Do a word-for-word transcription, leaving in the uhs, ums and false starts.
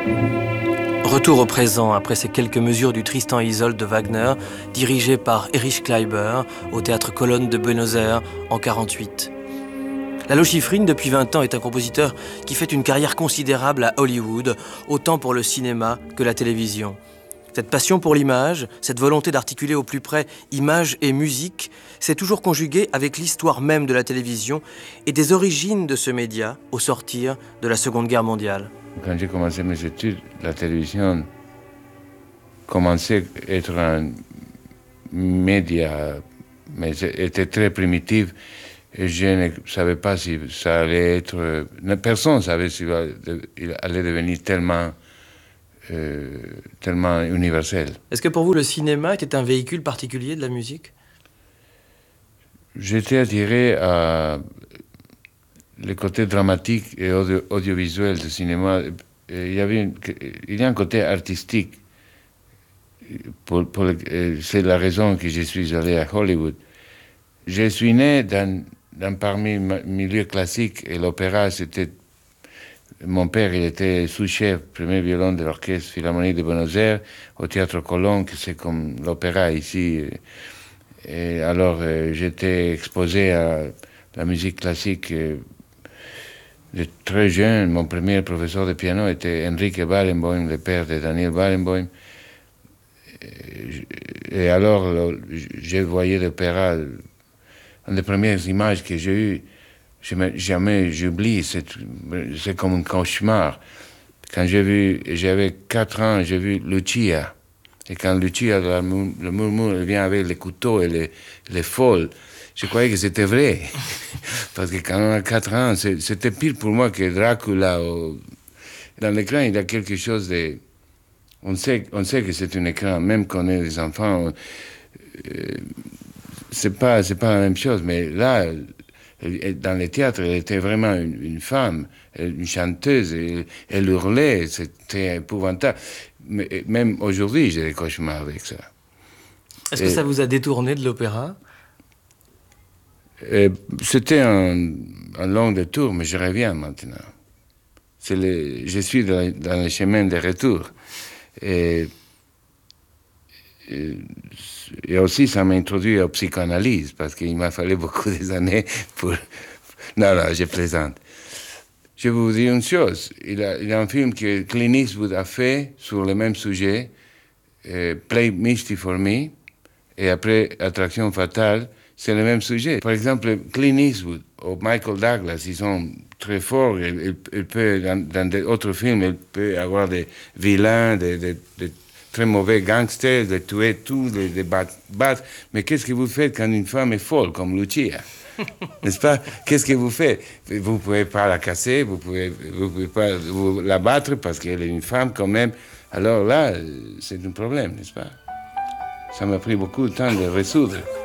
Retour au présent après ces quelques mesures du Tristan et Isolde de Wagner, dirigé par Erich Kleiber au théâtre Colonne de Buenos Aires en quarante-huit. Lalo Schifrin, depuis vingt ans, est un compositeur qui fait une carrière considérable à Hollywood, autant pour le cinéma que la télévision. Cette passion pour l'image, cette volonté d'articuler au plus près image et musique, s'est toujours conjuguée avec l'histoire même de la télévision et des origines de ce média au sortir de la Seconde Guerre mondiale. Quand j'ai commencé mes études, la télévision commençait à être un média, mais était très primitif. Et je ne savais pas si ça allait être... Personne ne savait s'il allait devenir tellement, euh, tellement universel. Est-ce que pour vous, le cinéma était un véhicule particulier de la musique? J'étais attiré à le côté dramatique et audio, audiovisuel du cinéma. Il y, avait une, il y a un côté artistique. Pour, pour le, c'est la raison que je suis allé à Hollywood. Je suis né dans... Dans parmi le milieu classique et l'opéra, c'était mon père, il était sous-chef, premier violon de l'orchestre philharmonique de Buenos Aires, au théâtre Colón, que c'est comme l'opéra ici. Et alors euh, j'étais exposé à la musique classique euh, de très jeune. Mon premier professeur de piano était Enrique Barenboim, le père de Daniel Barenboim. Et, et alors je voyais l'opéra. Une des premières images que j'ai eues, jamais j'oublie, c'est, c'est comme un cauchemar. Quand j'ai vu, j'avais quatre ans, j'ai vu Lucia. Et quand Lucia, le murmure, elle vient avec les couteaux et les, les folles, je croyais que c'était vrai. Parce que quand on a quatre ans, c'était pire pour moi que Dracula. Dans l'écran, il y a quelque chose de... On sait, on sait que c'est un écran, même quand on est des enfants... On, euh, c'est pas c'est pas la même chose, mais là, dans les théâtres, elle était vraiment une, une femme, une chanteuse, elle, elle hurlait, c'était épouvantable. Mais même aujourd'hui, j'ai des cauchemars avec ça. Est-ce et, que ça vous a détourné de l'opéra? C'était un, un long détour, mais je reviens maintenant. C'est le, je suis dans, dans le chemin de retour. Et, et, et aussi, ça m'a introduit à la psychanalyse, parce qu'il m'a fallu beaucoup d'années pour... Non, non, je plaisante. Je vais vous dire une chose. Il y a, il y a un film que Clint Eastwood a fait sur le même sujet, euh, Play Misty for Me, et après Attraction fatale, c'est le même sujet. Par exemple, Clint Eastwood ou Michael Douglas, ils sont très forts. Il, il, il peut, dans, dans d'autres films, il peut avoir des vilains, des, des, des très mauvais gangsters, de tuer tout, de, de battre, battre. Mais qu'est-ce que vous faites quand une femme est folle, comme Lucia? N'est-ce pas? Qu'est-ce que vous faites? Vous ne pouvez pas la casser, vous ne pouvez, vous pouvez pas vous la battre parce qu'elle est une femme quand même. Alors là, c'est un problème, n'est-ce pas? Ça m'a pris beaucoup de temps de résoudre.